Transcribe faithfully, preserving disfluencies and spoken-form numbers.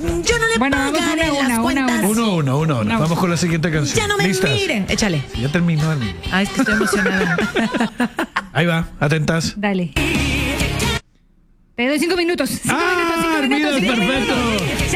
Yo no le Bueno, vamos pagaré una, las una, cuentas. una, Uno, uno, uno, uno. No. Vamos con la siguiente canción. Ya no me ¿Listas? mire. Échale. Ya terminó el... Ay, es que estoy emocionada. Ahí va, atentas. Dale. Te doy cinco minutos. Cinco ¡Ah, minutos, cinco minutos, Armidas, cinco minutos. perfecto!